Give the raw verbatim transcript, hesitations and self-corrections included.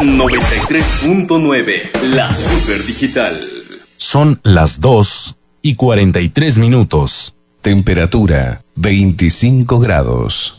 noventa y tres punto nueve, la Super Digital. Son las dos y cuarenta y tres minutos. Temperatura veinticinco grados.